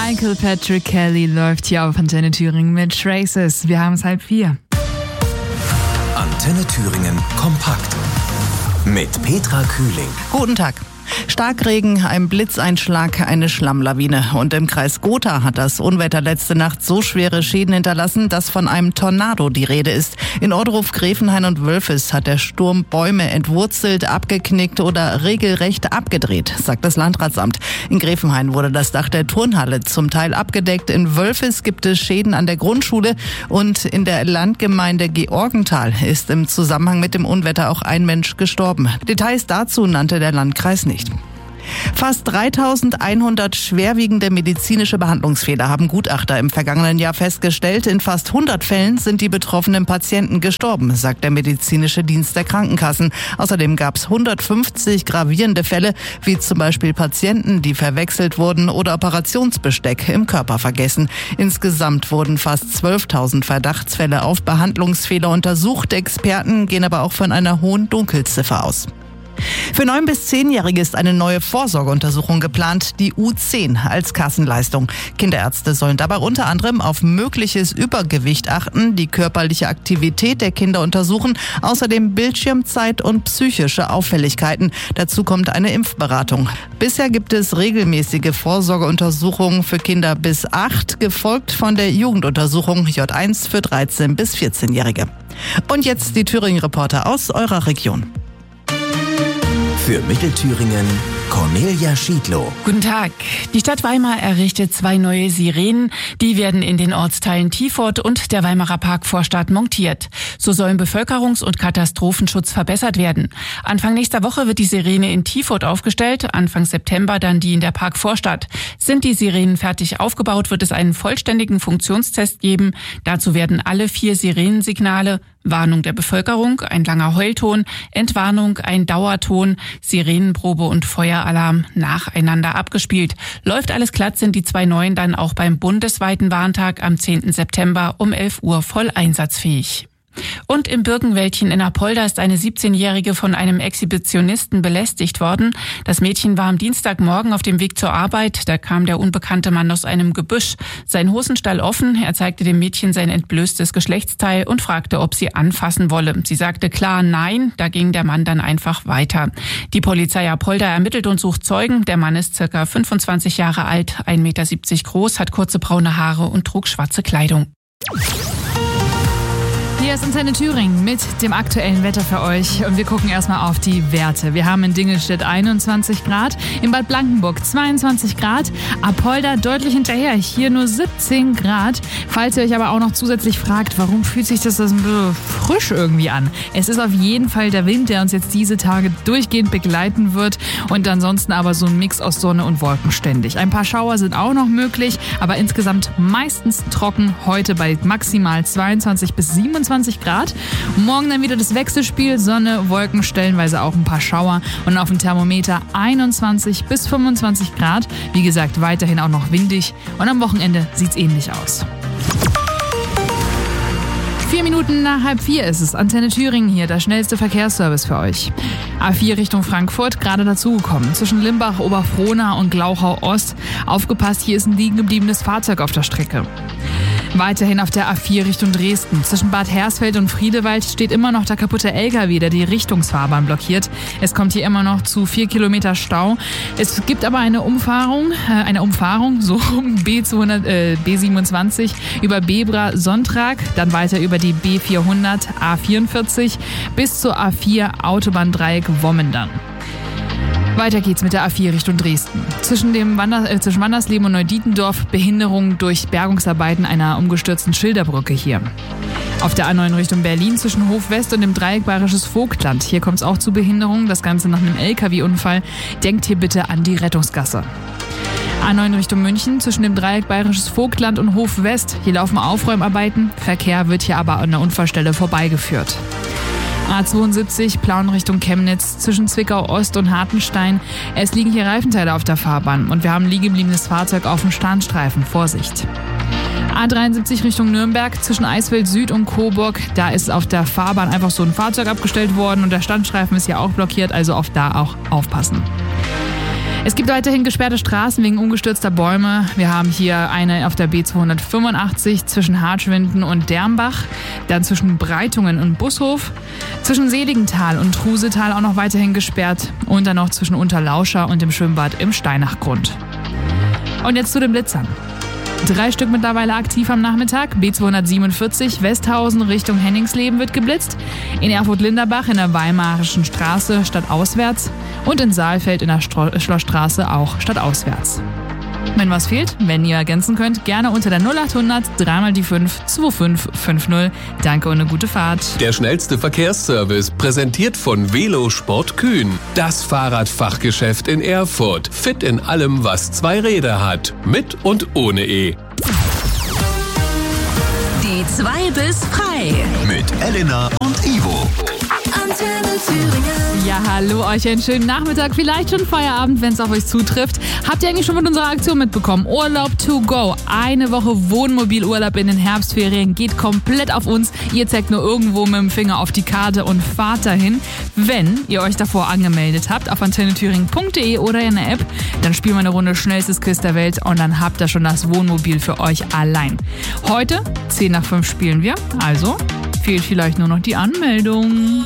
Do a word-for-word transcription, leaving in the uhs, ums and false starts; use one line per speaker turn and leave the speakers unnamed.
Michael Patrick Kelly läuft hier auf Antenne Thüringen mit Traces. Wir haben es halb vier.
Antenne Thüringen kompakt mit Petra Kühling.
Guten Tag. Starkregen, ein Blitzeinschlag, eine Schlammlawine. Und im Kreis Gotha hat das Unwetter letzte Nacht so schwere Schäden hinterlassen, dass von einem Tornado die Rede ist. In Ohrdruf, Gräfenhain und Wölfes hat der Sturm Bäume entwurzelt, abgeknickt oder regelrecht abgedreht, sagt das Landratsamt. In Gräfenhain wurde das Dach der Turnhalle zum Teil abgedeckt. In Wölfes gibt es Schäden an der Grundschule. Und in der Landgemeinde Georgenthal ist im Zusammenhang mit dem Unwetter auch ein Mensch gestorben. Details dazu nannte der Landkreis nicht. Fast dreitausendeinhundert schwerwiegende medizinische Behandlungsfehler haben Gutachter im vergangenen Jahr festgestellt. In fast hundert Fällen sind die betroffenen Patienten gestorben, sagt der medizinische Dienst der Krankenkassen. Außerdem gab es hundertfünfzig gravierende Fälle, wie zum Beispiel Patienten, die verwechselt wurden oder Operationsbesteck im Körper vergessen. Insgesamt wurden fast zwölftausend Verdachtsfälle auf Behandlungsfehler untersucht. Experten gehen aber auch von einer hohen Dunkelziffer aus. Für neun- bis zehnjährige ist eine neue Vorsorgeuntersuchung geplant, die U zehn als Kassenleistung. Kinderärzte sollen dabei unter anderem auf mögliches Übergewicht achten, die körperliche Aktivität der Kinder untersuchen, außerdem Bildschirmzeit und psychische Auffälligkeiten. Dazu kommt eine Impfberatung. Bisher gibt es regelmäßige Vorsorgeuntersuchungen für Kinder bis acht, gefolgt von der Jugenduntersuchung J eins für dreizehn- bis vierzehnjährige. Und jetzt die Thüringen-Reporter aus eurer Region.
Für Mittelthüringen Cornelia Schiedlow.
Guten Tag. Die Stadt Weimar errichtet zwei neue Sirenen. Die werden in den Ortsteilen Tiefort und der Weimarer Parkvorstadt montiert. So sollen Bevölkerungs- und Katastrophenschutz verbessert werden. Anfang nächster Woche wird die Sirene in Tiefort aufgestellt, Anfang September dann die in der Parkvorstadt. Sind die Sirenen fertig aufgebaut, wird es einen vollständigen Funktionstest geben. Dazu werden alle vier Sirenensignale Warnung der Bevölkerung, ein langer Heulton, Entwarnung, ein Dauerton, Sirenenprobe und Feueralarm nacheinander abgespielt. Läuft alles glatt, sind die zwei neuen dann auch beim bundesweiten Warntag am zehnten September um elf Uhr voll einsatzfähig. Und im Birkenwäldchen in Apolda ist eine siebzehnjährige von einem Exhibitionisten belästigt worden. Das Mädchen war am Dienstagmorgen auf dem Weg zur Arbeit. Da kam der unbekannte Mann aus einem Gebüsch. Sein Hosenstall offen. Er zeigte dem Mädchen sein entblößtes Geschlechtsteil und fragte, ob sie anfassen wolle. Sie sagte klar nein. Da ging der Mann dann einfach weiter. Die Polizei Apolda ermittelt und sucht Zeugen. Der Mann ist circa fünfundzwanzig Jahre alt, ein Meter siebzig groß, hat kurze braune Haare und trug schwarze Kleidung.
Hier ist Antenne Thüringen mit dem aktuellen Wetter für euch und wir gucken erstmal auf die Werte. Wir haben in Dingelstedt einundzwanzig Grad, in Bad Blankenburg zweiundzwanzig Grad, Apolda deutlich hinterher, hier nur siebzehn Grad. Falls ihr euch aber auch noch zusätzlich fragt, warum fühlt sich das so ein bisschen frisch irgendwie an? Es ist auf jeden Fall der Wind, der uns jetzt diese Tage durchgehend begleiten wird und ansonsten aber so ein Mix aus Sonne und Wolken ständig. Ein paar Schauer sind auch noch möglich, aber insgesamt meistens trocken, heute bei maximal zweiundzwanzig bis siebenundzwanzig Grad. Morgen dann wieder das Wechselspiel, Sonne, Wolken, stellenweise auch ein paar Schauer und auf dem Thermometer einundzwanzig bis fünfundzwanzig Grad. Wie gesagt, weiterhin auch noch windig und am Wochenende sieht's ähnlich aus. Vier Minuten nach halb vier ist es. Antenne Thüringen hier, der schnellste Verkehrsservice für euch. A vier Richtung Frankfurt, gerade dazugekommen. Zwischen Limbach, Oberfrohna und Glauchau Ost. Aufgepasst, hier ist ein liegen gebliebenes Fahrzeug auf der Strecke. Weiterhin auf der A vier Richtung Dresden. Zwischen Bad Hersfeld und Friedewald steht immer noch der kaputte L K W, der die Richtungsfahrbahn blockiert. Es kommt hier immer noch zu vier Kilometer Stau. Es gibt aber eine Umfahrung, äh, eine Umfahrung, so B zweihundert, äh, B siebenundzwanzig über Bebra Sonntag, dann weiter über die B vierhundert, A vierundvierzig bis zur A vier Autobahndreieck Wommen dann. Weiter geht's mit der A vier Richtung Dresden. Zwischen dem Wander, äh, zwischen Wandersleben und Neudietendorf Behinderung durch Bergungsarbeiten einer umgestürzten Schilderbrücke hier. Auf der A neun Richtung Berlin zwischen Hof West und dem Dreieck Bayerisches Vogtland. Hier kommt es auch zu Behinderungen, das Ganze nach einem L K W-Unfall. Denkt hier bitte an die Rettungsgasse. A neun Richtung München zwischen dem Dreieck Bayerisches Vogtland und Hof West. Hier laufen Aufräumarbeiten. Verkehr wird hier aber an der Unfallstelle vorbeigeführt. A zweiundsiebzig Plauen Richtung Chemnitz zwischen Zwickau Ost und Hartenstein. Es liegen hier Reifenteile auf der Fahrbahn und wir haben ein liegebliebenes Fahrzeug auf dem Starnstreifen. Vorsicht! A dreiundsiebzig Richtung Nürnberg zwischen Eisfeld Süd und Coburg. Da ist auf der Fahrbahn einfach so ein Fahrzeug abgestellt worden und der Standstreifen ist hier auch blockiert, also auf da auch aufpassen. Es gibt weiterhin gesperrte Straßen wegen umgestürzter Bäume. Wir haben hier eine auf der B zweihundertfünfundachtzig zwischen Hartschwinden und Dermbach, dann zwischen Breitungen und Bushof, zwischen Seligenthal und Trusetal auch noch weiterhin gesperrt und dann noch zwischen Unterlauscha und dem Schwimmbad im Steinachgrund. Und jetzt zu den Blitzern. Drei Stück mittlerweile aktiv am Nachmittag. B zweihundertsiebenundvierzig Westhausen Richtung Henningsleben wird geblitzt. In Erfurt-Linderbach in der Weimarischen Straße stadtauswärts. Und in Saalfeld in der Stro- Schlossstraße auch stadtauswärts. Wenn was fehlt, wenn ihr ergänzen könnt, gerne unter der null achthundert drei mal die fünf zwei fünf fünf null. Danke und eine gute Fahrt.
Der schnellste Verkehrsservice, präsentiert von Velosport Kühn. Das Fahrradfachgeschäft in Erfurt. Fit in allem, was zwei Räder hat. Mit und ohne E.
Die zwei bis frei.
Mit Elena und Ivo.
Antenne Thüringen.
Ja, hallo euch, einen schönen Nachmittag, vielleicht schon Feierabend, wenn es auf euch zutrifft. Habt ihr eigentlich schon mit unserer Aktion mitbekommen? Urlaub to go. Eine Woche Wohnmobilurlaub in den Herbstferien geht komplett auf uns. Ihr zeigt nur irgendwo mit dem Finger auf die Karte und fahrt dahin. Wenn ihr euch davor angemeldet habt auf antenne thüringen punkt de oder in der App, dann spielen wir eine Runde schnellstes Quiz der Welt und dann habt ihr schon das Wohnmobil für euch allein. Heute, zehn nach fünf spielen wir, also fehlt vielleicht nur noch die Anmeldung.